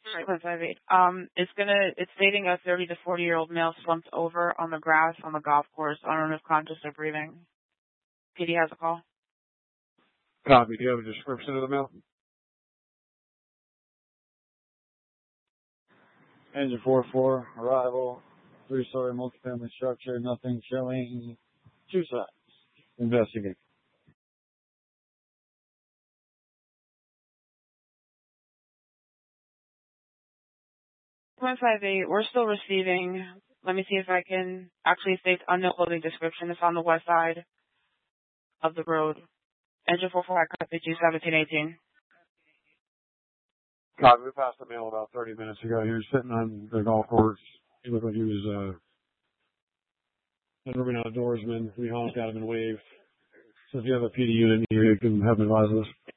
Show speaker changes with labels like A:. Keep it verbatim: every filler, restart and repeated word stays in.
A: one five eight. Um, it's gonna, it's stating a thirty to forty year old male slumped over on the grass on the golf course, unknown if conscious or breathing. P D has a call.
B: Copy. Do you have a description of the male? Engine four four, arrival, three-story multifamily structure, nothing showing, two sides. Investigate.
A: one five eight, we're still receiving. Let me see if I can actually state unknown clothing description. It's on the west side of the road. Engine four four, I copy you seventeen eighteen.
B: Copy. We passed the male about thirty minutes ago. He was sitting on the golf course. He looked like he was uh, an urban outdoorsman. We honked at him and waved. So if you have a P D unit here, you can have him advise us.